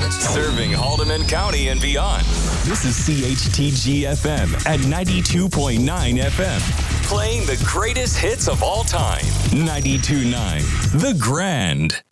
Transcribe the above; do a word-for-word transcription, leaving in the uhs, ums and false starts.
Serving Haldeman County and beyond. This is C H T G F M at ninety-two point nine F M. Playing the greatest hits of all time. ninety-two point nine The Grand.